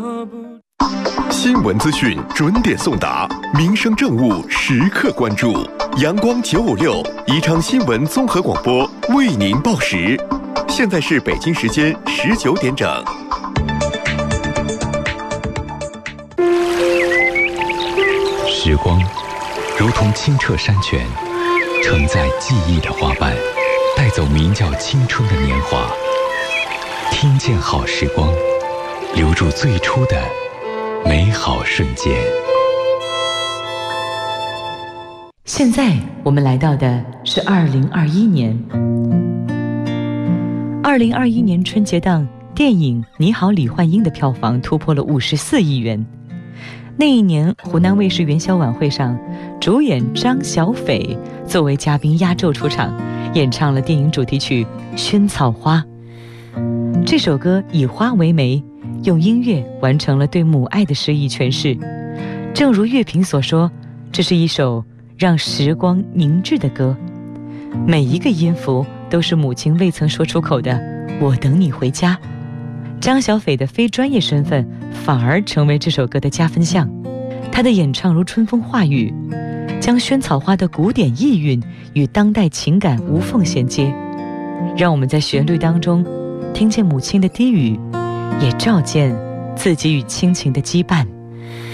新闻资讯准点送达，民生政务时刻关注。阳光956宜昌新闻综合广播为您报时。现在是北京时间19点整。 时光如同清澈山泉，承载记忆的花瓣，带走名叫青春的年华。听见好时光，留住最初的美好瞬间。 现在我们来到的是2021年。2021年春节档电影《你好，李焕英》的票房突破了54亿元。那一年，湖南卫视元宵晚会上，主演张小斐作为嘉宾压轴出场，演唱了电影主题曲《萱草花》。这首歌以花为媒，用音乐完成了对母爱的诗意诠释。正如乐评所说，这是一首让时光凝滞的歌，每一个音符都是母亲未曾说出口的“我等你回家”。张小斐的非专业身份反而成为这首歌的加分项，她的演唱如春风化雨，将萱草花的古典意蕴与当代情感无缝衔接，让我们在旋律当中听见母亲的低语，也照见自己与亲情的羁绊。